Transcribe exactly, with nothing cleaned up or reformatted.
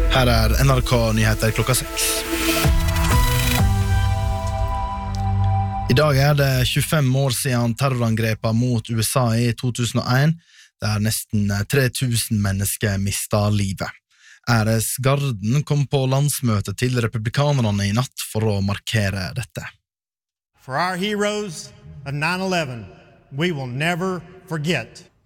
Her er N R K-nyheter klokka seks. I dag er det tjuefem år siden terrorangrepet mot U S A i to tusen og en, der nesten tre tusen mennesker mistet livet. Æresgarden kom på landsmøtet til republikanerne i natt for å markere dette. For our heroes of nine eleven, we will never forget.